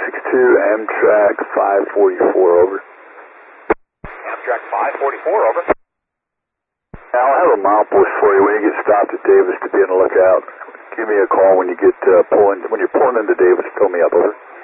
Amtrak 544, over. Amtrak 544, over. I'll have a milepost for you when you get stopped at Davis to be on the lookout. Give me a call when you get when you're pulling into Davis. Fill me up, over.